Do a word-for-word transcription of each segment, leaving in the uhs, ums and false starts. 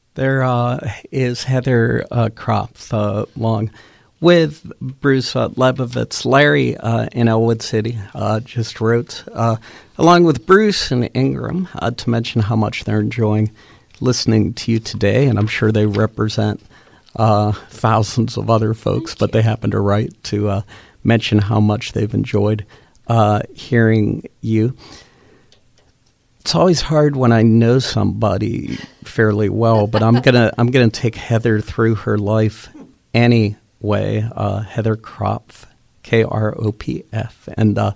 There uh, is Heather uh, Kropf uh, Long with Bruce uh, Lebovitz. Larry uh, in Elwood City uh, just wrote, uh, along with Bruce and Ingram, uh, to mention how much they're enjoying listening to you today, and I'm sure they represent uh, thousands of other folks, but they happen to write to uh, mention how much they've enjoyed uh, hearing you. It's always hard when I know somebody fairly well, but I'm gonna I'm gonna take Heather through her life anyway. Uh, Heather Kropf, K R O P F, and uh,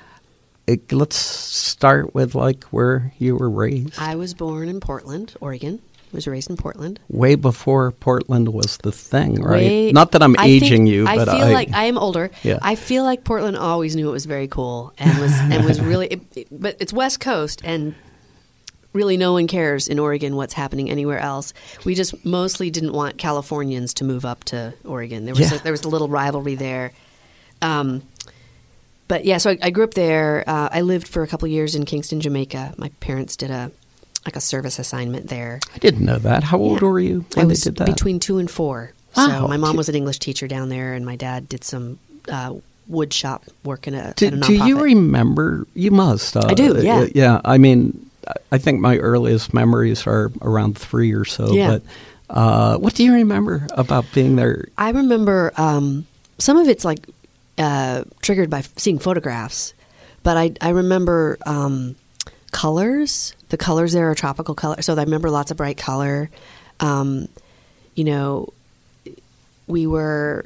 it, let's start with like where you were raised. I was born in Portland, Oregon. I was raised in Portland. Way before Portland was the thing, right? Way, Not that I'm I aging you, I but feel I like I am older. Yeah. I feel like Portland always knew it was very cool and was and was really. It, it, but it's West Coast, and really no one cares in Oregon what's happening anywhere else. We just mostly didn't want Californians to move up to Oregon. There was Yeah. a, there was a little rivalry there. Um, but yeah, so I, I grew up there. Uh, I lived for a couple of years in Kingston, Jamaica. My parents did a like a service assignment there. I didn't know that. How old Yeah. were you when I was they did that? between two and four. Wow. So my mom was an English teacher down there, and my dad did some uh, wood shop work in a, Do, at a do nonprofit. you remember? You must. Uh, I do, yeah. uh, Yeah, I mean, I think my earliest memories are around three or so. Yeah. But uh, what do you remember about being there? I remember um, some of it's like uh, triggered by seeing photographs, but I, I remember um, colors. The colors there are tropical colors, so I remember lots of bright color. Um, you know, we were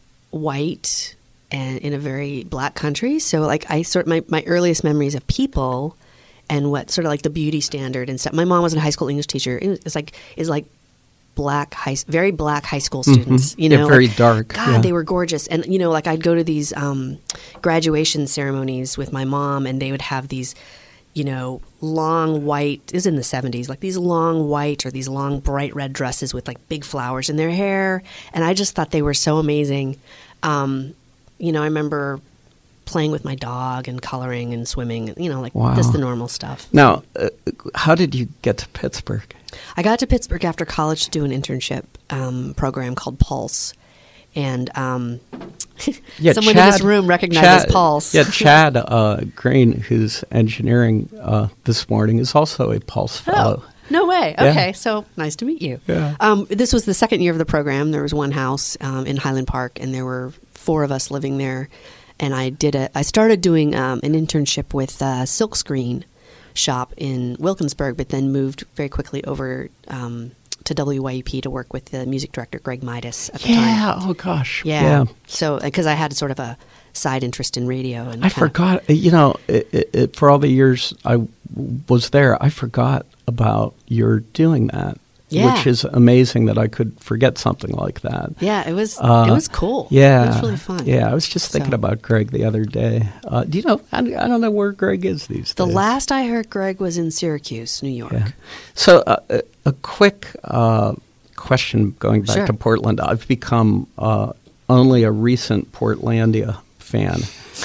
white and in a very black country, so like I sort my my earliest memories of people and what sort of like the beauty standard and stuff. My mom was a high school English teacher. It was, it's like is like black high, very black high school students. Mm-hmm. You know, Yeah, very like, dark. God, Yeah. they were gorgeous. And you know, like I'd go to these um, graduation ceremonies with my mom, and they would have these, you know, long white. This is in the seventies, like these long white or these long bright red dresses with like big flowers in their hair. And I just thought they were so amazing. Um, you know, I remember playing with my dog and coloring and swimming, you know, like Wow. just the normal stuff. Now, uh, how did you get to Pittsburgh? I got to Pittsburgh after college to do an internship um, program called Pulse. And um, Yeah, someone Chad, in this room recognizes Chad, Pulse. Yeah, Chad uh, Green, who's engineering uh, this morning, is also a Pulse fellow. Oh, no way. Yeah. Okay, so nice to meet you. Yeah. Um, this was the second year of the program. There was one house um, in Highland Park, and there were four of us living there. And I did a. I started doing um, an internship with uh, Silkscreen shop in Wilkinsburg, but then moved very quickly over um, to W Y U P to work with the music director Greg Midas at the time. Yeah, oh gosh. Yeah. yeah. So because I had sort of a side interest in radio, and I kinda- forgot, you know, it, it, it, for all the years I w- was there, I forgot about your doing that, Yeah. which is amazing that I could forget something like that. Yeah, it was. Uh, it was cool. Yeah. it was really fun. Yeah, I was just thinking So- about Greg the other day. Uh, do you know, I, I don't know where Greg is these The days. last I heard, Greg was in Syracuse, New York. Yeah. So uh, a, a quick uh, question going back Sure. to Portland. I've become uh, only a recent Portlandia fan.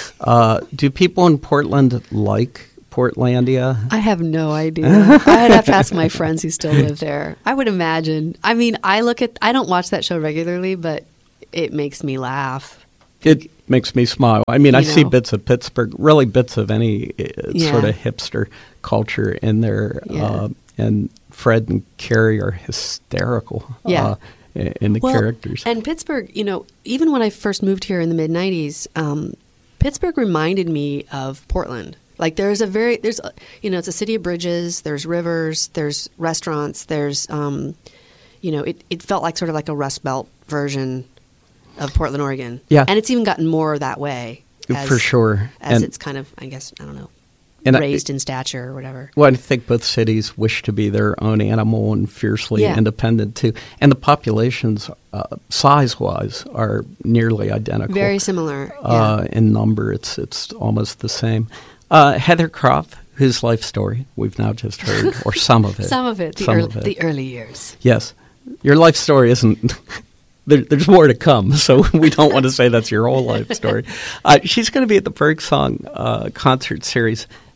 Uh, do people in Portland like Portlandia? I have no idea. I'd have to ask my friends who still live there. I would imagine. I mean, I look at. I don't watch that show regularly, but it makes me laugh. It makes me smile. I mean, You I see know? bits of Pittsburgh, really bits of any uh, Yeah. sort of hipster culture in there. Yeah. Uh, and Fred and Carrie are hysterical Yeah. uh, in in the Well, characters. And Pittsburgh, you know, even when I first moved here in the mid nineties, um, Pittsburgh reminded me of Portland. Like there's a very there's a, you know it's a city of bridges. There's rivers. There's restaurants. There's um, you know it, it felt like sort of like a Rust Belt version of Portland, Oregon. Yeah. And it's even gotten more that way. As, For sure. As And- it's kind of I guess I don't know And I- raised in stature or whatever. Well, I think both cities wish to be their own animal and fiercely Yeah. independent too. And the populations, uh, size-wise, are nearly identical. Very similar. Uh, yeah. in number, it's it's almost the same. Uh, Heather Kropf, whose life story we've now just heard, or some of it. Some of it. The, Some early, of it. the early years. Yes, your life story isn't. There, there's more to come, so we don't want to say that's your whole life story. Uh, she's going to be at the Birdsong uh, concert series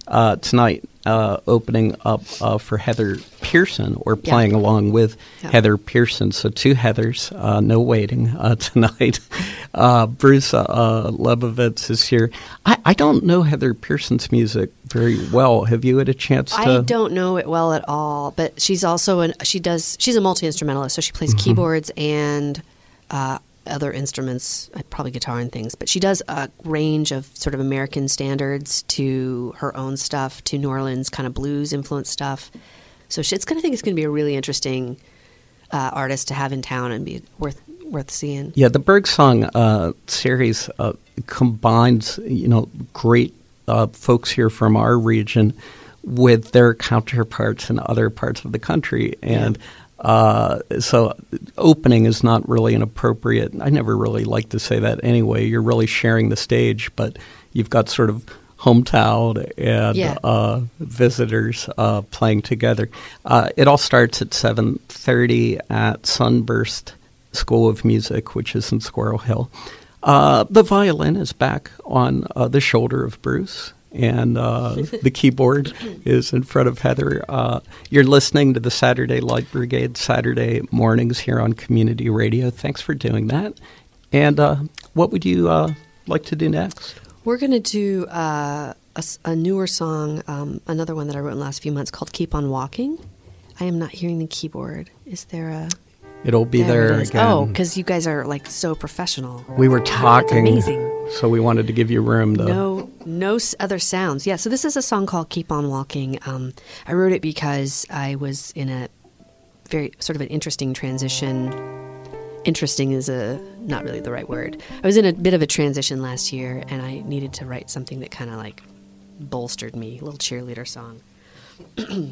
uh, tonight, uh, opening up uh, for Heather Pearson, or playing yeah. along with yeah. Heather Pearson. So two Heathers, uh, no waiting uh, tonight. Uh, Bruce uh, Lebovitz is here. I, I don't know Heather Pearson's music very well. Have you had a chance to? I don't know it well at all, but she's also an she does she's a multi-instrumentalist, so she plays mm-hmm. keyboards and uh, other instruments, probably guitar and things. But she does a range of sort of American standards to her own stuff, to New Orleans kind of blues influenced stuff. So she, it's going to think it's going to be a really interesting uh, artist to have in town and be worth worth seeing. Yeah, the Birdsong uh, series uh, combines, you know, great uh, folks here from our region with their counterparts in other parts of the country. And yeah. uh, so opening is not really an appropriate, I never really like to say that anyway. You're really sharing the stage, but you've got sort of hometown and yeah. uh, visitors uh, playing together. Uh, it all starts at seven thirty at Sunburst School of Music, which is in Squirrel Hill. Uh, the violin is back on uh, the shoulder of Bruce, and uh, the keyboard is in front of Heather. Uh, you're listening to the Saturday Light Brigade Saturday mornings here on Community Radio. Thanks for doing that. And uh, what would you uh, like to do next? We're going to do uh, a, a newer song, um, another one that I wrote in the last few months called Keep on Walking. I am not hearing the keyboard. Is there a... It'll be there, there it again. Oh, because you guys are like so professional. We were talking, oh, amazing. So we wanted to give you room. To... No, no other sounds. Yeah, so this is a song called "Keep on Walking." Um, I wrote it because I was in a very sort of an interesting transition. Interesting is a not really the right word. I was in a bit of a transition last year, and I needed to write something that kind of like bolstered me, a little cheerleader song.